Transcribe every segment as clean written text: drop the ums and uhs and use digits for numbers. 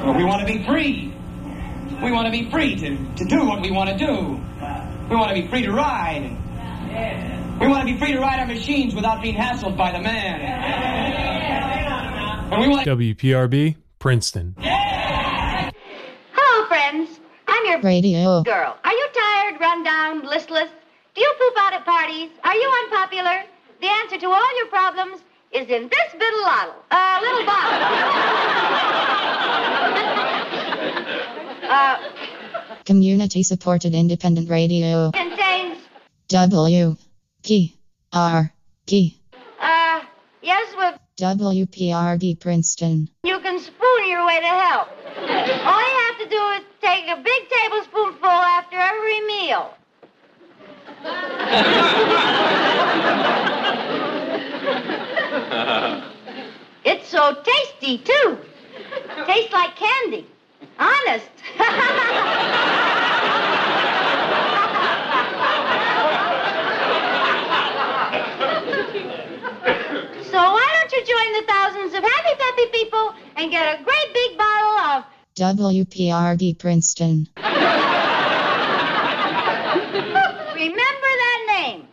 Well, we want to be free. We want to be free to do what we want to do. We want to be free to ride. We want to be free to ride our machines without being hassled by the man. And we want WPRB, Princeton. Hello, friends. I'm your radio girl. Are you tired, run down, listless? Do you poop out at parties? Are you unpopular? The answer to all your problems is in this little bottle. Community-supported independent radio. Contains, WPRP. yes, with WPRD Princeton. you can spoon your way to hell. All you have to do is take a big tablespoonful after every meal. It's so tasty, too. Tastes like candy. Honest. So why don't you join the thousands of happy, peppy people and get a great big bottle of WPRD Princeton. Remember that name.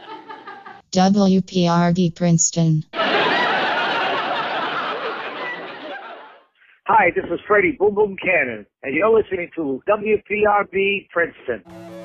WPRD Princeton. Hi, this is Freddie Boom Boom Cannon, and you're listening to WPRB Princeton.